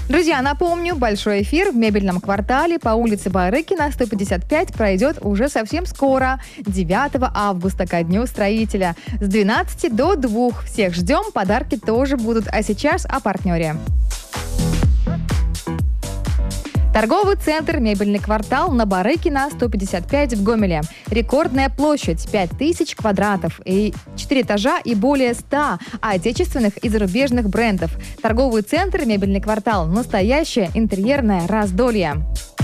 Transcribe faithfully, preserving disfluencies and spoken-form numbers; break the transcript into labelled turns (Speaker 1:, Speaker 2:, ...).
Speaker 1: Друзья, напомню, большой эфир в мебельном квартале по улице Барыкина, сто пятьдесят пять пройдет уже совсем скоро, девятого августа, ко Дню строителя. С двенадцати до двух. Всех ждем, подарки тоже будут. А сейчас о партнере. Торговый центр «Мебельный квартал» на Барыкина, сто пятьдесят пять в Гомеле. Рекордная площадь пять тысяч квадратов и четыре этажа и более ста отечественных и зарубежных брендов. Торговый центр «Мебельный квартал» – настоящее интерьерное раздолье.